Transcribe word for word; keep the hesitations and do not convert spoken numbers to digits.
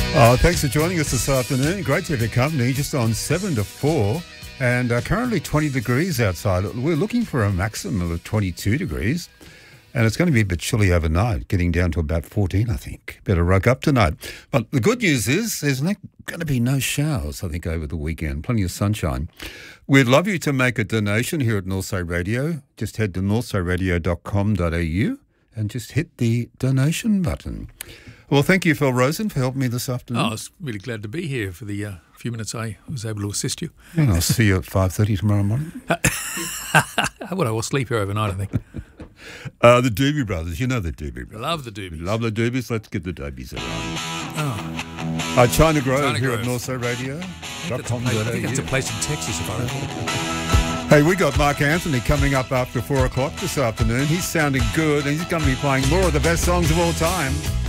Oh, thanks for joining us this afternoon. Great to have your company. Just on seven to four and uh, currently twenty degrees outside. We're looking for a maximum of twenty-two degrees and it's going to be a bit chilly overnight, getting down to about fourteen, I think. Better rug up tonight. But the good news is there's no, going to be no showers, I think, over the weekend. Plenty of sunshine. We'd love you to make a donation here at Northside Radio. Just head to northside radio dot com dot a u and just hit the donation button. Well, thank you, Phil Rosen, for helping me this afternoon. Oh, I was really glad to be here for the uh, few minutes I was able to assist you. And I'll see you at five thirty tomorrow morning. Well, I will sleep here overnight, I think. Uh, the Doobie Brothers. You know the Doobie Brothers. Love the Doobies. Love the Doobies. Let's get the Doobies around. Oh. Uh, China Grove China here Grove. at Northside Radio. I think, that's a, place, I think that's a place in Texas, if I recall. Hey, we got Mark Anthony coming up after four o'clock this afternoon. He's sounding good and he's going to be playing more of the best songs of all time.